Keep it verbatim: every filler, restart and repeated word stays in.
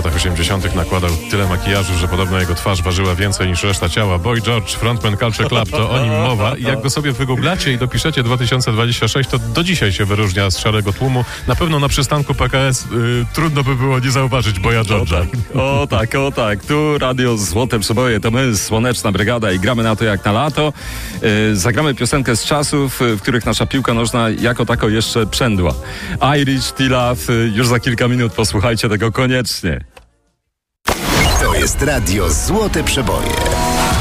latach osiemdziesiątych nakładał tyle makijażu, że podobno jego twarz ważyła więcej niż reszta ciała. Boy George, frontman Culture Club, to o nim mowa. I jak go sobie wygooglacie i dopiszecie dwa tysiące dwudziesty szósty, to do dzisiaj się wyróżnia z szarego tłumu. Na pewno na przystanku P K S yy, trudno by było nie zauważyć Boya George'a. O tak, o tak. Tu radio Złote Przeboje, to my, Słoneczna Brygada i gramy na to jak na lato. Yy, zagramy piosenkę z czasów, w których nasza piłka nożna jako tako jeszcze przędła. Irish T-Love, yy, już za kilka minut posłuchajcie tego koniecznie. To jest radio Złote Przeboje.